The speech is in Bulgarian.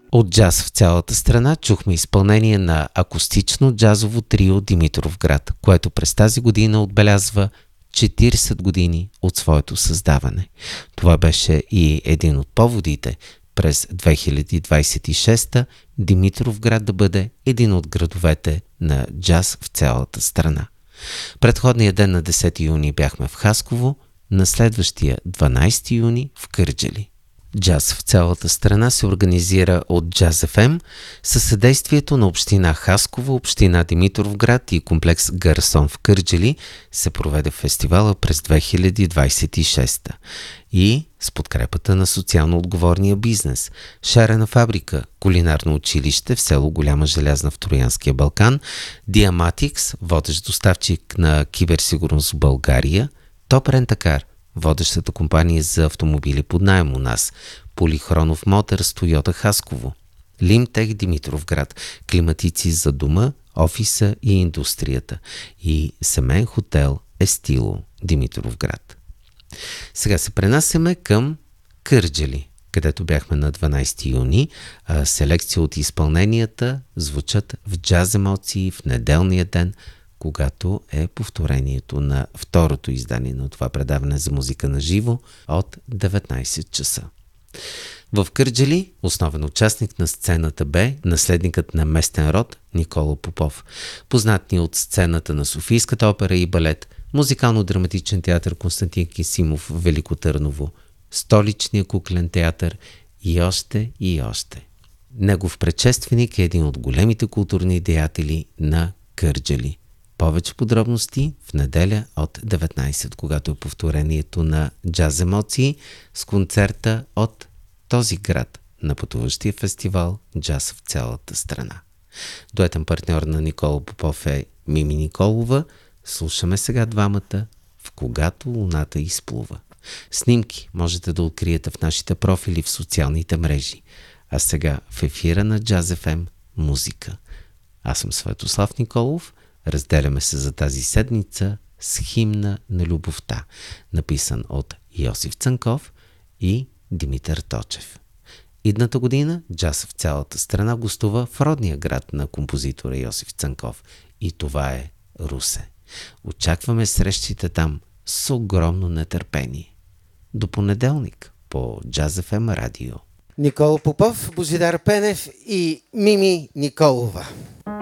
От джаз в цялата страна чухме изпълнение на акустично джазово трио Димитровград, което през тази година отбелязва 40 години от своето създаване. Това беше и един от поводите през 2026 Димитровград да бъде един от градовете на джаз в цялата страна. Предходния ден на 10 юни бяхме в Хасково, на следващия 12 юни в Кърджали. Джаз в цялата страна се организира от Jazz FM със съдействието на община Хасково, община Димитровград и комплекс Гарсон в Кърджали се проведе фестивала през 2026 и с подкрепата на социално отговорния бизнес, Шарена фабрика, кулинарно училище в село Голяма Желязна в Троянския Балкан, Диаматикс, водещ доставчик на киберсигурност в България, Топ Рентакар, водещата компания за автомобили под наем у нас, Полихронов Мотърс, Тойота Хасково, Лимтех Димитровград, климатици за дома, офиса и индустрията и семейен хотел Естило Димитровград. Сега се пренасяме към Кърджали, където бяхме на 12 юни. Селекция от изпълненията звучат в джаз емоции в неделния ден, когато е повторението на второто издание на това предаване за музика на живо от 19 часа. В Кърджали основен участник на сцената бе наследникът на местен род Никола Попов, познат ни от сцената на Софийската опера и балет, Музикално-драматичен театър Константин Кисимов в Велико Търново, Столичния куклен театър и още и още. Негов предшественик е един от големите културни деятели на Кърджали. Повече подробности в неделя от 19, когато е повторението на джаз емоции с концерта от този град на пътуващия фестивал Джаз в цялата страна. Дуетен партньор на Никола Попов е Мими Николова. Слушаме сега двамата в Когато луната изплува. Снимки можете да откриете в нашите профили в социалните мрежи. А сега в ефира на Jazz FM музика. Аз съм Светослав Николов. Разделяме се за тази седмица с химна на любовта, написан от Йосиф Цанков и Димитър Точев. Идната година джаз в цялата страна гостува в родния град на композитора Йосиф Цанков и това е Русе. Очакваме срещите там с огромно нетърпение. До понеделник по Jazz FM радио. Никола Попов, Божидар Пенев и Мими Николова.